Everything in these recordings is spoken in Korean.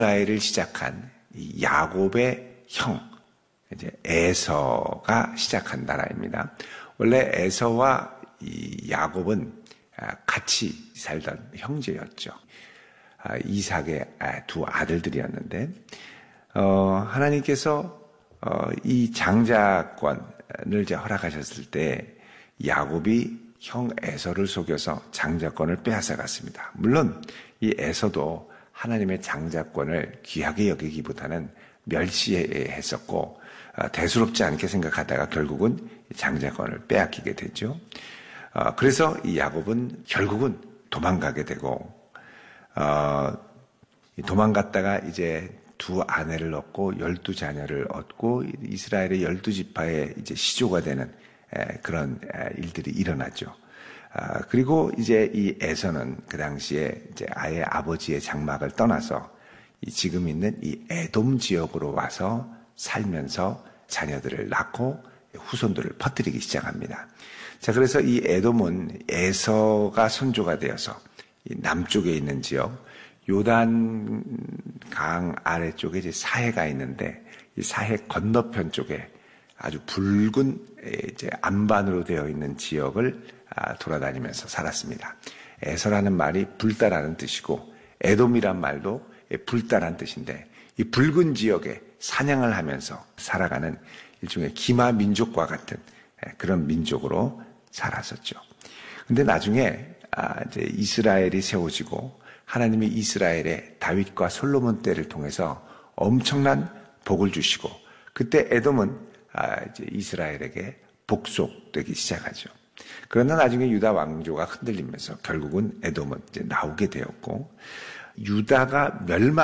이스라엘을 시작한 이 야곱의 형, 이제 에서가 시작한 나라입니다. 원래 에서와 이 야곱은 같이 살던 형제였죠. 이삭의 두 아들들이었는데, 하나님께서 이 장자권을 이제 허락하셨을 때 야곱이 형 에서를 속여서 장자권을 빼앗아 갔습니다. 물론 이 에서도 하나님의 장자권을 귀하게 여기기보다는 멸시했었고 대수롭지 않게 생각하다가 결국은 장자권을 빼앗기게 되죠. 그래서 이 야곱은 결국은 도망가게 되고 도망갔다가 이제 두 아내를 얻고 12자녀를 얻고 이스라엘의 12지파의 이제 시조가 되는 그런 일들이 일어나죠. 그리고 이제 이 에서는 그 당시에 이제 아예 아버지의 장막을 떠나서 지금 있는 이 에돔 지역으로 와서 살면서 자녀들을 낳고 후손들을 퍼뜨리기 시작합니다. 자, 그래서 이 에돔은 에서가 선조가 되어서 이 남쪽에 있는 지역, 요단 강 아래쪽에 이제 사해가 있는데 이 사해 건너편 쪽에 아주 붉은 이제 안반으로 되어 있는 지역을 돌아다니면서 살았습니다. 에서라는 말이 불다라는 뜻이고 에돔이란 말도 불다라는 뜻인데 이 붉은 지역에 사냥을 하면서 살아가는 일종의 기마 민족과 같은 그런 민족으로 살았었죠. 근데 나중에 이제 이스라엘이 세워지고 하나님이 이스라엘의 다윗과 솔로몬 때를 통해서 엄청난 복을 주시고 그때 에돔은 이제 이스라엘에게 복속되기 시작하죠. 그러나 나중에 유다 왕조가 흔들리면서 결국은 에돔은 이제 나오게 되었고 유다가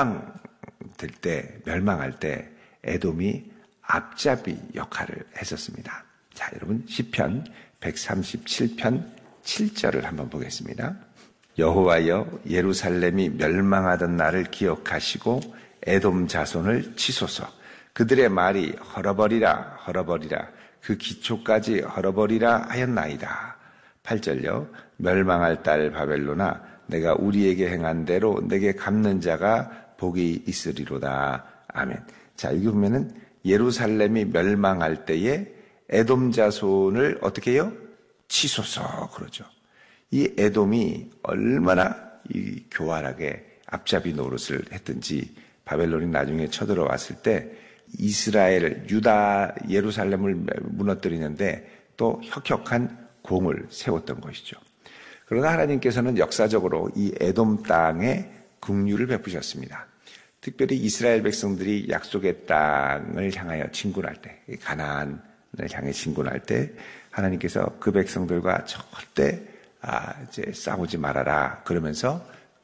멸망할 때 에돔이 앞잡이 역할을 했었습니다. 자, 여러분 시편 137편 7절을 한번 보겠습니다. 여호와여 예루살렘이 멸망하던 날을 기억하시고 에돔 자손을 치소서. 그들의 말이 헐어버리라 헐어버리라 그 기초까지 헐어버리라 하였나이다. 8절요. 멸망할 딸 바벨로나 내가 우리에게 행한 대로 내게 갚는 자가 복이 있으리로다. 아멘. 자, 여기 보면은 예루살렘이 멸망할 때에 에돔 자손을 어떻게 해요? 치소서 그러죠. 이 에돔이 얼마나 이 교활하게 앞잡이 노릇을 했든지 바벨론이 나중에 쳐들어왔을 때 이스라엘을 유다 예루살렘을 무너뜨리는데 또 혁혁한 공을 세웠던 것이죠. 그러나 하나님께서는 역사적으로 이 에돔 땅에 긍휼을 베푸셨습니다. 특별히 이스라엘 백성들이 약속의 땅을 향하여 진군할 때, 가나안을 향해 진군할 때 하나님께서 그 백성들과 절대 이제 싸우지 말아라 그러면서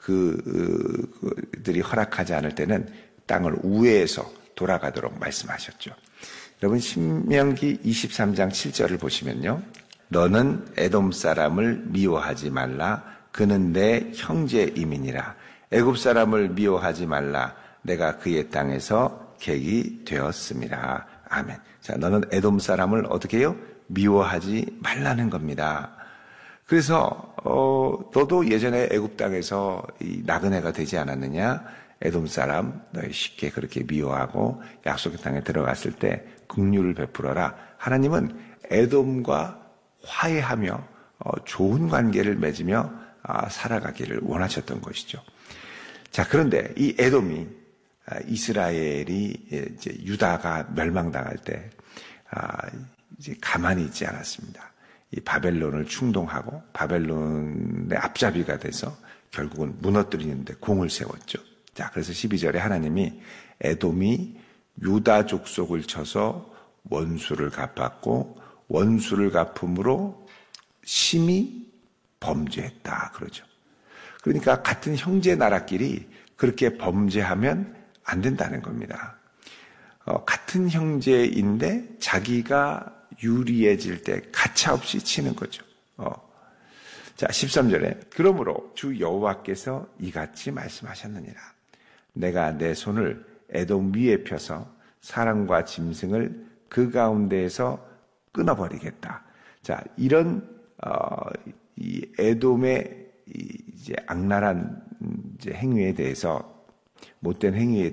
그들이 허락하지 않을 때는 땅을 우회해서 돌아가도록 말씀하셨죠. 여러분 신명기 23장 7절을 보시면요. 너는 에돔 사람을 미워하지 말라. 그는 내 형제이민이라. 애굽 사람을 미워하지 말라. 내가 그의 땅에서 객이 되었습니다. 아멘. 자, 너는 에돔 사람을 어떻게 해요? 미워하지 말라는 겁니다. 그래서 너도 예전에 애굽 땅에서 이 나그네가 되지 않았느냐? 에돔 사람 너희 쉽게 그렇게 미워하고 약속의 땅에 들어갔을 때 긍휼을 베풀어라. 하나님은 에돔과 화해하며 좋은 관계를 맺으며 살아가기를 원하셨던 것이죠. 자, 그런데 이 에돔이 이스라엘이 이제 유다가 멸망당할 때 이제 가만히 있지 않았습니다. 이 바벨론을 충동하고 바벨론의 앞잡이가 돼서 결국은 무너뜨리는데 공을 세웠죠. 자, 그래서 12절에 하나님이 에돔이 유다 족속을 쳐서 원수를 갚았고 원수를 갚음으로 심히 범죄했다 그러죠. 그러니까 같은 형제 나라끼리 그렇게 범죄하면 안 된다는 겁니다. 같은 형제인데 자기가 유리해질 때 가차없이 치는 거죠. 자, 13절에 그러므로 주 여호와께서 이같이 말씀하셨느니라. 내가 내 손을 에돔 위에 펴서 사람과 짐승을 그 가운데에서 끊어버리겠다. 자, 이런 이 에돔의 이제 악랄한 이제 행위에 대해서 못된 행위에